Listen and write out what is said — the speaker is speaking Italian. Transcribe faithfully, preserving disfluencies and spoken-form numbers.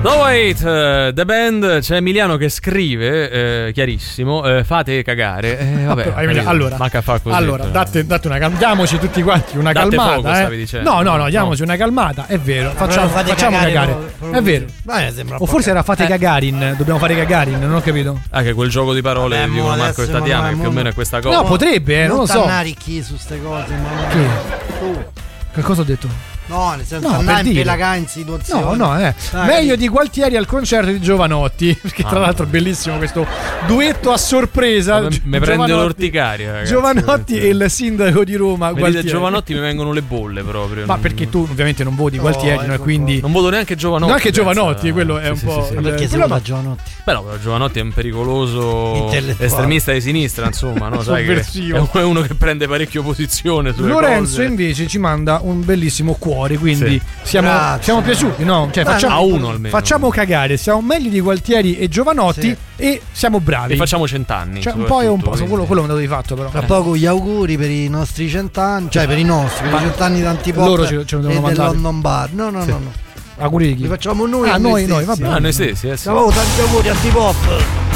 No wait, uh, The Band, c'è Emiliano che scrive, eh, chiarissimo, eh, fate cagare. Eh, vabbè, allora, allora, manca a far così. Allora, date, date una calmata, diamoci tutti quanti una date calmata. Fuoco, eh. stavi dicendo. No, no, no, diamoci no. una calmata, è vero. Facciamo, facciamo cagare. cagare. Proprio, è vero. Beh, o forse era fate eh. Gagarin, dobbiamo fare Gagarin, non ho capito. Ah, che quel gioco di parole Vabbè, dicono Marco e Tatiana, che più o meno è questa cosa. No, potrebbe, eh, non, non lo so. Non chi su ste cose, ma Che? Tu. Che cosa ho detto? No, nel senso no, andare in pelagà in situazione. No, no, eh. Dai, meglio di Gualtieri al concerto di Giovanotti. Perché tra ah, l'altro è bellissimo questo duetto a sorpresa. Mi Gi- prende l'orticaria, ragazzi. Giovanotti e il sindaco di Roma. Gualtieri. Giovanotti mi vengono le bolle proprio. Ma non... perché tu ovviamente non voti Gualtieri, no, quindi. Non voto neanche Giovanotti. Neanche Giovanotti, pensa... quello è sì, un sì, po'. Sì, sì. Perché si vota Giovanotti? Beh, no, però Giovanotti è un pericoloso estremista di sinistra, insomma, no? Sai che è uno che prende parecchio posizione sulle Lorenzo cose. invece ci manda un bellissimo cuore, quindi. Sì. Siamo, siamo piaciuti, no? Cioè, facciamo, a uno almeno. Facciamo cagare, siamo meglio di Gualtieri e Giovanotti sì. e siamo bravi. E facciamo cent'anni. Cioè, un po' e un po', quindi... quello, quello è un dato di fatto, però. Tra poco gli auguri per i nostri cent'anni, cioè per i nostri, per i cent'anni di Antipop loro ce, ce lo e del London Bar. No, no, sì. no, no. Auguri di chi? Li facciamo noi. Ah, noi, noi, va bene. Ah, noi stessi, eh, sì. Ciao, tanti auguri Antipop.